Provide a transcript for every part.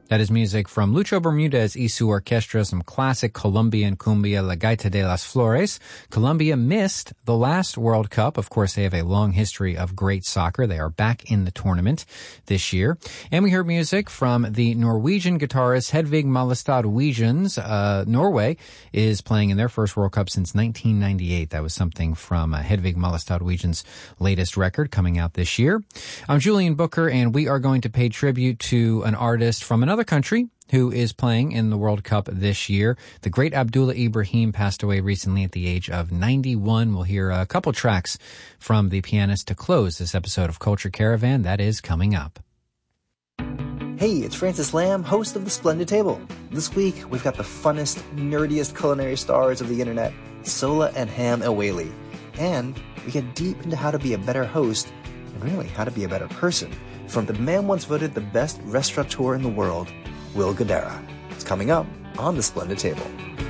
That is music from Lucho Bermudez Isu Orchestra, some classic Colombian cumbia, La Gaita de las Flores. Colombia missed the last World Cup. Of course, they have a long history of great soccer. They are back in the tournament this year. And we heard music from the Norwegian guitarist Hedvig Malestad Wijens. Norway is playing in their first World Cup since 1998. That was something from Hedvig Malestad Wijens' latest record coming out this year. I'm Julian Booker, and we are going to pay tribute to an artist from another country who is playing in the World Cup this year. The great Abdullah Ibrahim passed away recently at the age of 91. We'll hear a couple tracks from the pianist to close this episode of Culture Caravan. That is coming up. Hey, it's Francis Lamb, host of The Splendid Table. This week, we've got the funnest, nerdiest culinary stars of the internet, Sola and Ham El-Waylly. And we get deep into how to be a better host, and really how to be a better person, from the man once voted the best restaurateur in the world, Will Guidara. It's coming up on The Splendid Table.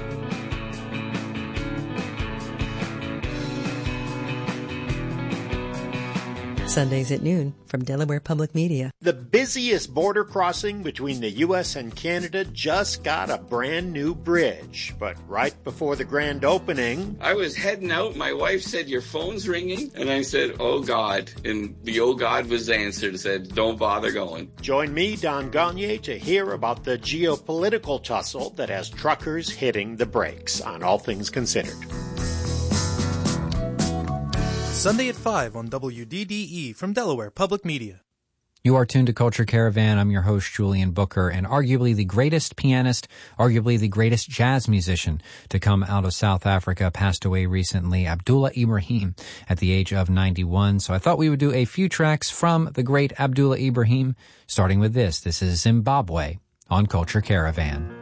Sundays at noon from Delaware Public Media. The busiest border crossing between the U.S. and Canada just got a brand new bridge. But right before the grand opening, I was heading out. My wife said, "Your phone's ringing." And I said, "Oh, God." And the "oh, God" was the answer that said, "Don't bother going." Join me, Don Gagne, to hear about the geopolitical tussle that has truckers hitting the brakes on All Things Considered. Sunday at 5 on WDDE from Delaware Public Media. You are tuned to Culture Caravan. I'm your host, Julian Booker, and arguably the greatest pianist, arguably the greatest jazz musician to come out of South Africa passed away recently, Abdullah Ibrahim, at the age of 91. So I thought we would do a few tracks from the great Abdullah Ibrahim, starting with this. This is Zimbabwe on Culture Caravan.